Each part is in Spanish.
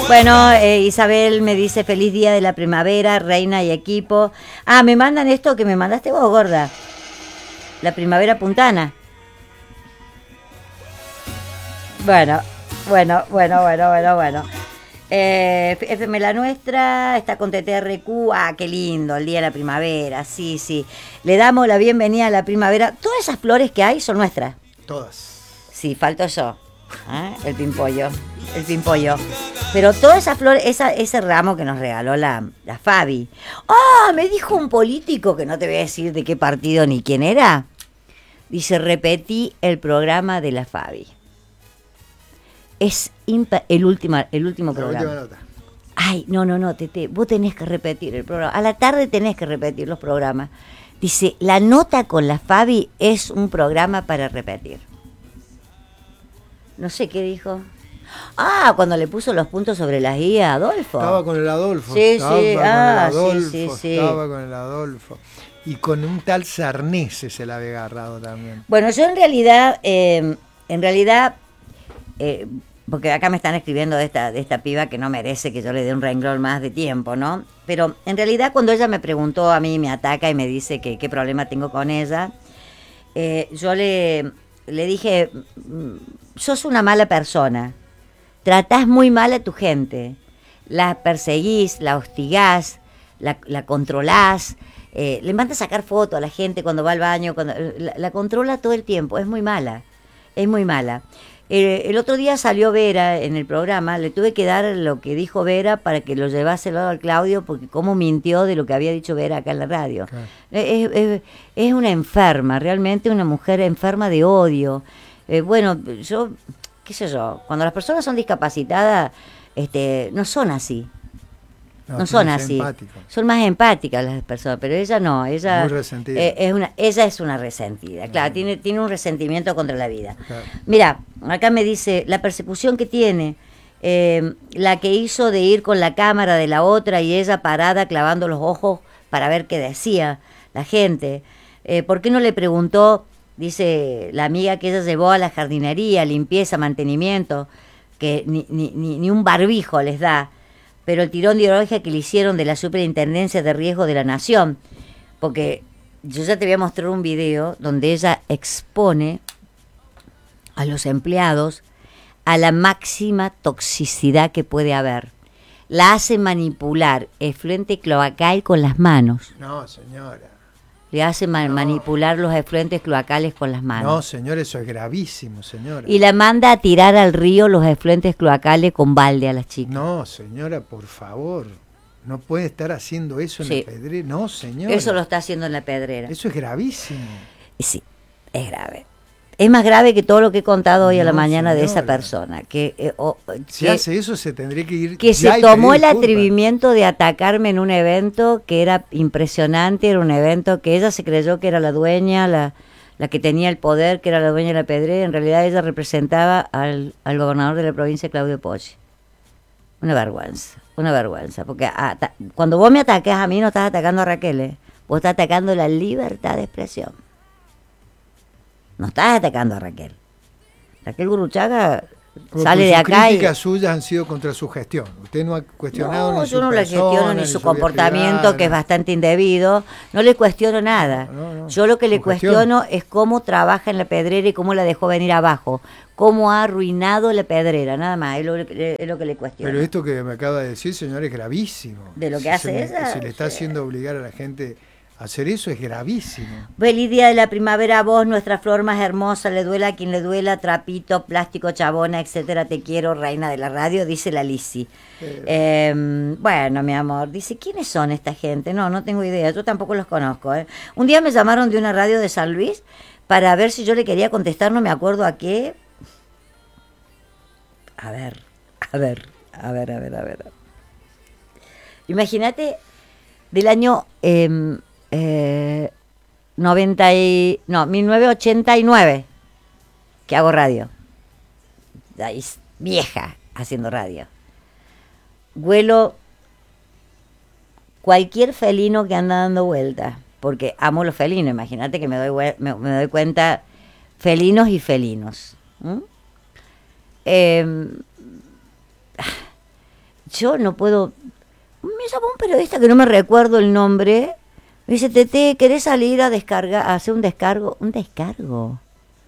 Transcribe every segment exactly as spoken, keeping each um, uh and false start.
Bueno, eh, Isabel me dice feliz día de la primavera, reina y equipo. Ah, me mandan esto que me mandaste vos, gorda. La primavera puntana. Bueno, bueno, bueno, bueno, bueno, bueno. Eh, F M La Nuestra está con T T R Q. Ah, qué lindo, el día de la primavera. Sí, sí. Le damos la bienvenida a la primavera. Todas esas flores que hay son nuestras. Todas. Sí, falto yo. ¿Eh? El pimpollo. El pimpollo. Pero todas esas flores, esa, ese ramo que nos regaló la, la Fabi. ¡Ah! Me dijo un político, que no te voy a decir de qué partido ni quién era. Dice, repetí el programa de la Fabi. Es impa- el, último, el último La programa. última nota. Ay, no, no, no, Tete, vos tenés que repetir el programa. A la tarde tenés que repetir los programas. Dice, la nota con la Fabi es un programa para repetir. No sé qué dijo. Ah, cuando le puso los puntos sobre las i a Adolfo. Estaba con el Adolfo. Sí, estaba sí, con ah, el Adolfo, sí, sí, sí. Estaba con el Adolfo. Y con un tal Sarnese se la había agarrado también. Bueno, yo en realidad, eh, en realidad, eh, porque acá me están escribiendo de esta, de esta piba que no merece que yo le dé un renglón más de tiempo, ¿no? Pero en realidad cuando ella me preguntó a mí, me ataca y me dice que qué problema tengo con ella, eh, yo le, le dije, sos una mala persona, tratás muy mal a tu gente, la perseguís, la hostigás, la, la controlás, eh, le mandas a sacar fotos a la gente cuando va al baño, cuando, la, la controla todo el tiempo, es muy mala, es muy mala. Eh, el otro día salió Vera en el programa, le tuve que dar lo que dijo Vera para que lo llevase al Claudio, porque cómo mintió de lo que había dicho Vera acá en la radio. Claro. Es, es, es una enferma, realmente una mujer enferma de odio. Eh, bueno, yo, qué sé yo, cuando las personas son discapacitadas, este, no son así. No, no son así, empático. Son más empáticas las personas, pero ella no, ella Muy resentida. Eh, es una, ella es una resentida, claro, uh-huh. tiene, tiene un resentimiento contra la vida. Claro. Mira, acá me dice, la persecución que tiene, eh, la que hizo de ir con la cámara de la otra y ella parada clavando los ojos para ver qué decía la gente, eh, ¿por qué no le preguntó, dice la amiga que ella llevó a la jardinería, limpieza, mantenimiento, que ni, ni, ni, ni un barbijo les da? Pero el tirón de ideología que le hicieron de la Superintendencia de Riesgo de la Nación, porque yo ya te voy a mostrar un video donde ella expone a los empleados a la máxima toxicidad que puede haber. La hace manipular efluente cloacal con las manos. No, señora. Le hace ma- no. manipular los efluentes cloacales con las manos. No, señor, eso es gravísimo, señora. Y la manda a tirar al río los efluentes cloacales con balde a las chicas. No, señora, por favor. No puede estar haciendo eso en Sí. la pedrera. No, señora. Eso lo está haciendo en la pedrera. Eso es gravísimo. Sí, es grave. Es más grave que todo lo que he contado hoy no, a la mañana señora. de esa persona. Que, eh, oh, si que, hace eso, se tendría que ir. Que ya se y tomó pedir el disculpas. atrevimiento de atacarme en un evento que era impresionante. Era un evento que ella se creyó que era la dueña, la, la que tenía el poder, que era la dueña de la pedrera. En realidad ella representaba al, al gobernador de la provincia, Claudio Poggi. Una vergüenza, una vergüenza. Porque ata- cuando vos me atacás a mí, no estás atacando a Raquel, ¿eh? Vos estás atacando la libertad de expresión. No estás atacando a Raquel. Raquel Gurruchaga Como sale sus de acá y... críticas suyas han sido contra su gestión. Usted no ha cuestionado No, ni yo su no le persona, cuestiono ni ni su vida comportamiento, privada, que es no. bastante indebido. No le cuestiono nada. No, no, no. Yo lo que le Su gestión. cuestiono es cómo trabaja en la pedrera y cómo la dejó venir abajo. Cómo ha arruinado la pedrera, nada más. Es lo, es lo que le cuestiono. Pero esto que me acaba de decir, señor, es gravísimo. De lo que Si hace se me- ella, Si le está sí. haciendo obligar a la gente a hacer eso, es gravísimo. Feliz día de la primavera a vos, nuestra flor más hermosa, le duela a quien le duela, trapito, plástico, chabona, etcétera, te quiero, reina de la radio, dice la Lisi. Eh. Eh, bueno, mi amor, dice, ¿quiénes son esta gente? No, no tengo idea, yo tampoco los conozco. ¿eh? Un día me llamaron de una radio de San Luis para ver si yo le quería contestar, no me acuerdo a qué. A ver, a ver, a ver, a ver, a ver. Imagínate del año... Eh, Eh, noventa y, no, mil novecientos ochenta y nueve que hago radio. Ahí es vieja haciendo radio. Huelo cualquier felino que anda dando vueltas, porque amo los felinos. Imagínate que me doy, hue- me, me doy cuenta, felinos y felinos. ¿Mm? Eh, yo no puedo... Me llamó un periodista que no me recuerdo el nombre. Me dice, Tete, ¿querés salir a descargar, a hacer un descargo? ¿Un descargo?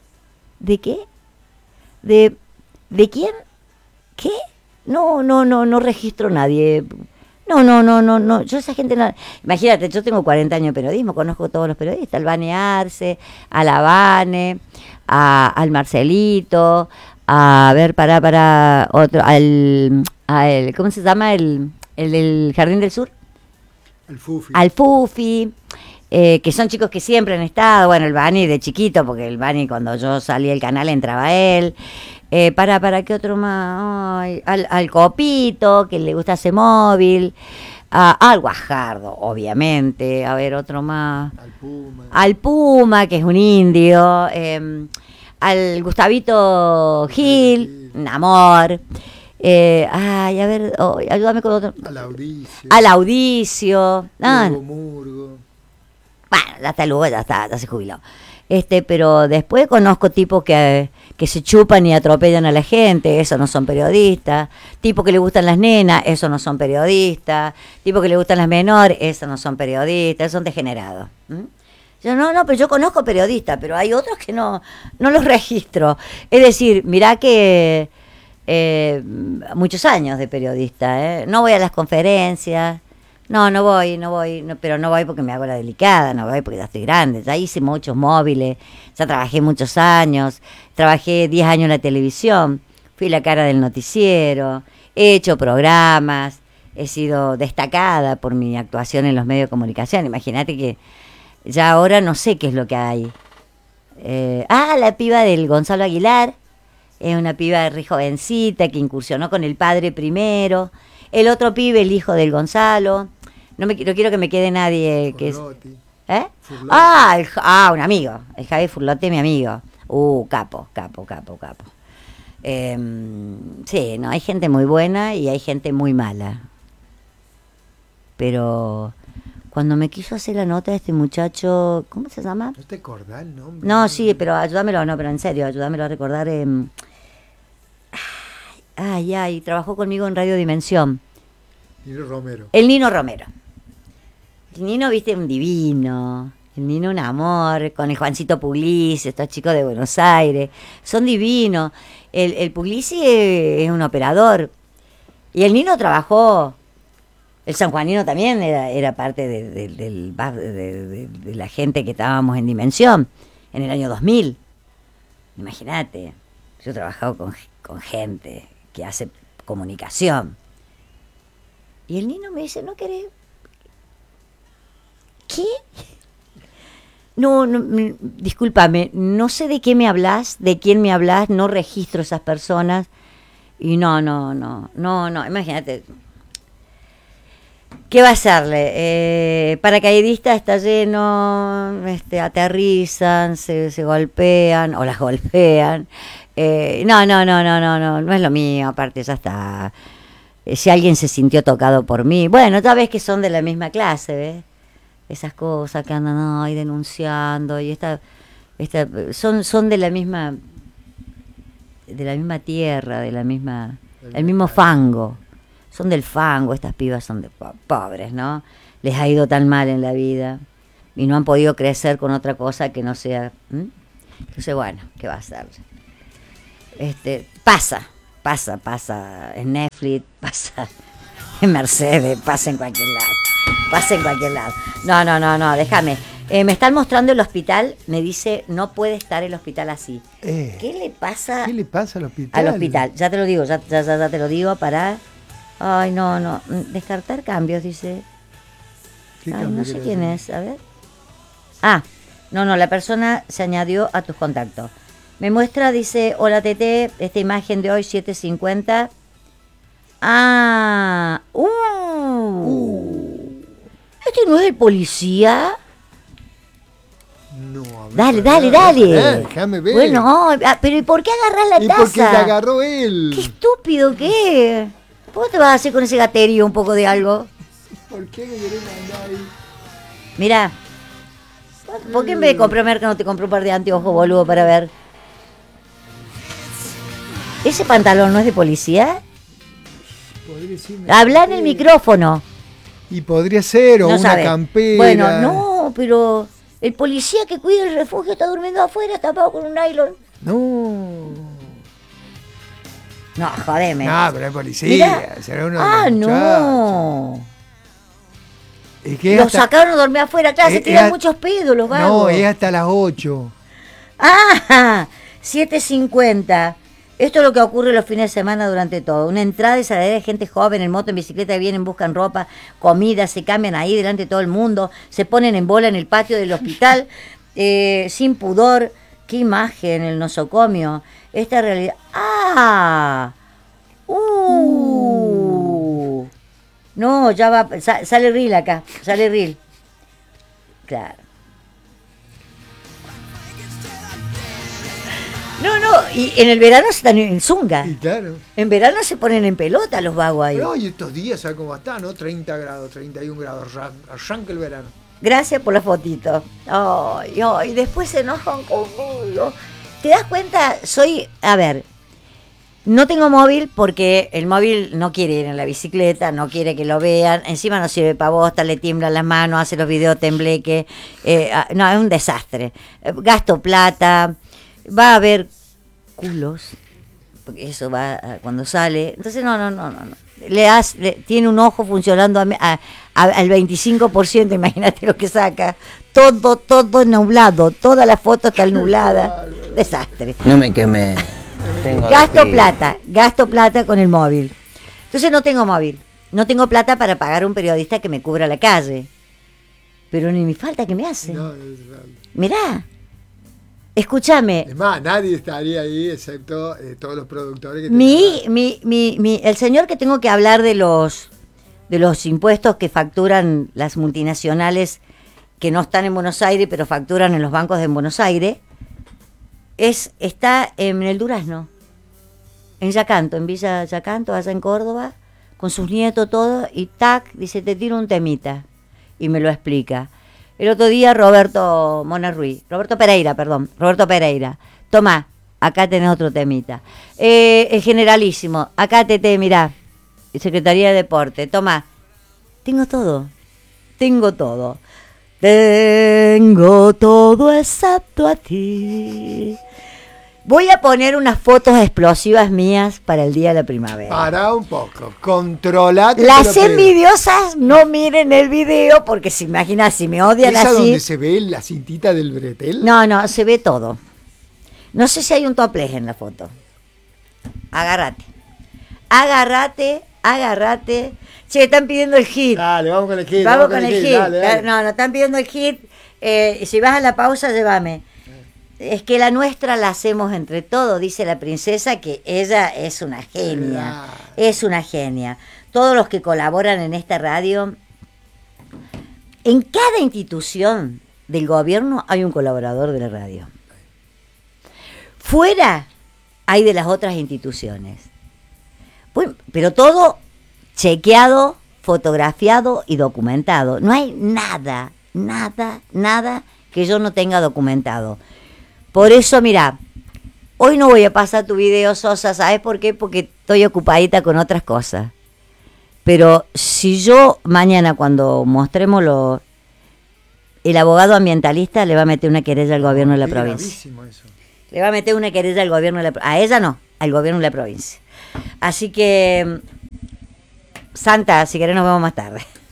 ¿De qué? ¿De, de quién? ¿Qué? No, no, no, no registro nadie. No, no, no, no, no. Yo esa gente no... Imagínate, yo tengo cuarenta años de periodismo, conozco a todos los periodistas, al Vane Arce, a la Vane, a, al Marcelito, a ver, para, para, otro, al, a el, ¿cómo se llama? El, el del Jardín del Sur. El Fufi. Al Fufi, eh, que son chicos que siempre han estado, bueno, el Bani de chiquito, porque el Bani cuando yo salí del canal entraba él, eh, para, para, ¿qué otro más? Ay, al, al Copito, que le gusta ese móvil, a, al Guajardo, obviamente, a ver, otro más. Al Puma. Al Puma, que es un indio, eh, al Gustavito Gil, un amor. Eh, ay, a ver, oh, ayúdame con otro. Al Audicio. Al Audicio. Ah, Hugo Murgo. bueno, hasta luego ya está, ya se jubiló. Este, pero después conozco tipos que, que se chupan y atropellan a la gente, esos no son periodistas. Tipos que le gustan las nenas, esos no son periodistas. Tipos que le gustan las menores, esos no son periodistas, esos son degenerados. ¿Mm? Yo no, no, pero yo conozco periodistas, pero hay otros que no, no los registro. Es decir, mirá que eh, muchos años de periodista, ¿eh? No voy a las conferencias, no, no voy, no voy, no, pero no voy porque me hago la delicada, no voy porque ya estoy grande, ya hice muchos móviles, ya trabajé muchos años, trabajé diez años en la televisión, fui la cara del noticiero, he hecho programas, he sido destacada por mi actuación en los medios de comunicación. Imagínate que ya ahora no sé qué es lo que hay. Eh, ah, la piba del Gonzalo Aguilar, es una piba re jovencita que incursionó con el padre primero. El otro pibe, el hijo del Gonzalo. No, me, no quiero que me quede nadie que es... ¿Eh? Furlotti. Ah, el, ah, un amigo. El Javi Furlotti, mi amigo. Uh, capo, capo, capo, capo. Eh, sí, no, hay gente muy buena y hay gente muy mala. Pero cuando me quiso hacer la nota de este muchacho, ¿cómo se llama? ¿No te acordás el nombre? No, sí, pero ayúdamelo, no, pero en serio, ayúdamelo a recordar. Eh, ay, ay, trabajó conmigo en Radio Dimensión. Nino Romero. El Nino Romero. El Nino, viste, un divino. El Nino, un amor. Con el Juancito Puglisi, estos chicos de Buenos Aires. Son divinos. El, el Puglisi es, es un operador. Y el Nino trabajó. El sanjuanino también era, era parte de, de, del, de, de, de la gente que estábamos en Dimensión en el año dos mil. Imagínate, yo he trabajado con, con gente que hace comunicación. Y el Nino me dice, ¿no querés? ¿Qué? No, no, discúlpame, no sé de qué me hablas, de quién me hablas, no registro esas personas. Y no, no, no, no, no, imagínate. ¿Qué va a hacerle? Eh, paracaidista está lleno, este, aterrizan, se, se golpean o las golpean. Eh, no, no, no, no, no, no, no es lo mío, aparte ya está. Eh, si alguien se sintió tocado por mí, bueno, ya ves que son de la misma clase, ¿ves? Esas cosas que andan ahí denunciando y esta, esta, son, son de la misma, de la misma tierra, de la misma, el mismo fango. Son del fango, estas pibas son de po- pobres, ¿no? Les ha ido tan mal en la vida y no han podido crecer con otra cosa que no sea... ¿m? Entonces, bueno, ¿qué va a hacer? Este, pasa, pasa, pasa en Netflix, pasa en Mercedes, pasa en cualquier lado, pasa en cualquier lado. No, no, no, no, déjame. Eh, me están mostrando el hospital, me dice, no puede estar el hospital así. Eh, ¿Qué le pasa, ¿Qué le pasa al hospital? al hospital? Ya te lo digo, ya, ya, ya, ya te lo digo, para... Ay, no, no. Descartar cambios, dice. ¿Qué Ay, cambio no sé querés quién hacer? es, a ver. Ah, no, no, la persona se añadió a tus contactos. Me muestra, dice, hola Tete, esta imagen de hoy, siete cincuenta. Ah, uh. Uh. ¿Este no es el policía? No, a ver, Dale, pará, dale, dale. pará, déjame ver. Bueno, ah, pero ¿y por qué agarrás la ¿Y taza? por qué la agarró él? Qué estúpido que es. ¿Cómo te vas a hacer con ese gaterio un poco de algo? ¿Por qué me querés mandar ahí? Mira, ¿por qué en vez de comprar merca no te compró un par de anteojos, boludo, para ver? ¿Ese pantalón no es de policía? podría ser una Habla en el campera. micrófono. Y podría ser, o No una sabe. campera. Bueno, no, pero el policía que cuida el refugio está durmiendo afuera, tapado con un nylon. No. No, jodeme. No, pero es policía. Mirá. Será uno de Ah, los muchachos. no. Es que es Lo hasta- sacaron a dormir afuera, claro, se es- tiran es- muchos pedos los No, vagos. es hasta las ocho. Ah, siete cincuenta. Esto es lo que ocurre los fines de semana durante todo. Una entrada y salida de gente joven en moto, en bicicleta, vienen, buscan ropa, comida, se cambian ahí delante de todo el mundo, se ponen en bola en el patio del hospital, eh, sin pudor. Qué imagen, el nosocomio. Esta realidad. ¡Ah! ¡Uh! No, ya va. sa- sale reel acá, sale reel. Claro. No, no, y en el verano están en zunga. Y claro. En verano se ponen en pelota los vagos ahí. No, y estos días, ¿sabes cómo está, no? treinta grados, treinta y un grados. arran- Arranca el verano. Gracias por la fotito. Ay, ay, después se enojan conmigo. ¿Te das cuenta? Soy, a ver, no tengo móvil porque el móvil no quiere ir en la bicicleta, no quiere que lo vean, encima no sirve para bosta, le tiemblan las manos, hace los videos tembleque, eh, ah, no, es un desastre. Eh, Gasto plata, va a haber culos, porque eso va ah, cuando sale, entonces no, no, no, no, no. Le hace, le- tiene un ojo funcionando a, a- a- al veinticinco por ciento, imagínate lo que saca, todo, todo nublado, toda la foto está nublada, desastre. No me quemé. Tengo Gasto frío. plata, gasto plata con el móvil. Entonces no tengo móvil, no tengo plata para pagar un periodista que me cubra la calle, pero ni me falta que me hace. No, es, Mirá, escúchame, es más, nadie estaría ahí excepto eh, todos los productores que mi, mi, mi, mi, el señor que tengo que hablar de los, de los impuestos que facturan las multinacionales que no están en Buenos Aires, pero facturan en los bancos de Buenos Aires, es, está en el Durazno, en Yacanto, en Villa Yacanto, allá en Córdoba, con sus nietos, todo, y tac, dice, te tiro un temita, y me lo explica. El otro día Roberto Mona Ruiz, Roberto Pereira, perdón, Roberto Pereira, toma, acá tenés otro temita. Eh, el generalísimo, acá te, te mirá, Secretaría de Deporte, toma, tengo todo, tengo todo. Tengo todo excepto a ti. Voy a poner unas fotos explosivas mías para el día de la primavera. Para un poco, controlate. Las envidiosas no miren el video porque se imaginan si me odian ¿Esa donde así. se ve la cintita del bretel? No, no, se ve todo. No sé si hay un topless en la foto. Agárrate. Agárrate, agárrate. Che, están pidiendo el hit. Dale, vamos con el hit. Vamos con el hit. Dale, dale. No, no, están pidiendo el hit. Eh, si vas a la pausa, llévame. Es que la nuestra la hacemos entre todos, dice la princesa, que ella es una genia. Claro. Es una genia. Todos los que colaboran en esta radio, en cada institución del gobierno hay un colaborador de la radio. Fuera hay de las otras instituciones. Bueno, pero todo chequeado, fotografiado y documentado. No hay nada, nada, nada que yo no tenga documentado. Por eso, mira, hoy no voy a pasar tu video, Sosa, ¿sabes por qué? Porque estoy ocupadita con otras cosas. Pero si yo mañana cuando mostremos lo, el abogado ambientalista le va a meter una querella al gobierno de la Qué provincia. gravísimo eso. Le va a meter una querella al gobierno de la provincia. A ella no, al gobierno de la provincia. Así que, Santa, si querés nos vemos más tarde.